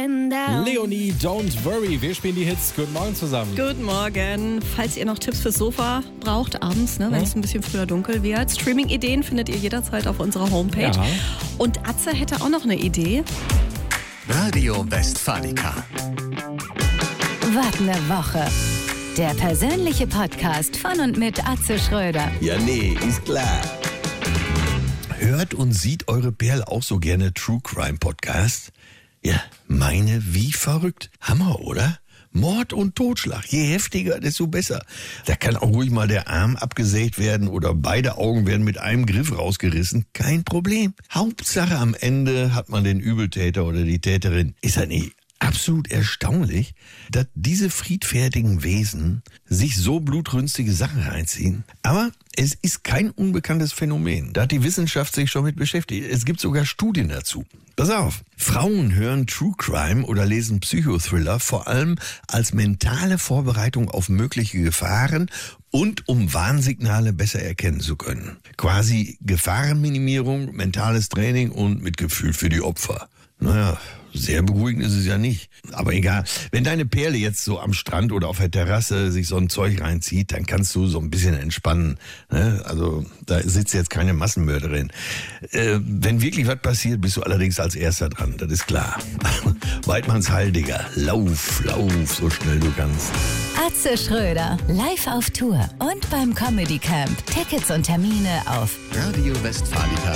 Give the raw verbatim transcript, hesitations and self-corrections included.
going down. Leonie, don't worry. Wir spielen die Hits. Guten Morgen zusammen. Guten Morgen. Falls ihr noch Tipps fürs Sofa braucht, abends, ne, wenn Hm? es ein bisschen früher dunkel wird, Streaming-Ideen findet ihr jederzeit auf unserer Homepage. Ja. Und Atze hätte auch noch eine Idee. Radio Westfalica. Was eine Woche. Der persönliche Podcast von und mit Atze Schröder. Ja, nee, ist klar. Hört und sieht eure Perle auch so gerne True Crime Podcast? Ja, meine wie verrückt. Hammer, oder? Mord und Totschlag. Je heftiger, desto besser. Da kann auch ruhig mal der Arm abgesägt werden oder beide Augen werden mit einem Griff rausgerissen. Kein Problem. Hauptsache am Ende hat man den Übeltäter oder die Täterin. Ist das nicht absolut erstaunlich, dass diese friedfertigen Wesen sich so blutrünstige Sachen reinziehen? Aber es ist kein unbekanntes Phänomen. Da hat die Wissenschaft sich schon mit beschäftigt. Es gibt sogar Studien dazu. Pass auf, Frauen hören True Crime oder lesen Psychothriller vor allem als mentale Vorbereitung auf mögliche Gefahren und um Warnsignale besser erkennen zu können. Quasi Gefahrenminimierung, mentales Training und Mitgefühl für die Opfer. Naja, sehr beruhigend ist es ja nicht. Aber egal, wenn deine Perle jetzt so am Strand oder auf der Terrasse sich so ein Zeug reinzieht, dann kannst du so ein bisschen entspannen. Ne? Also da sitzt jetzt keine Massenmörderin. Äh, wenn wirklich was passiert, bist du allerdings als Erster dran, das ist klar. Weidmanns Heil, Digga. Lauf, lauf, so schnell du kannst. Atze Schröder, live auf Tour und beim Comedy Camp. Tickets und Termine auf Radio Westfalica.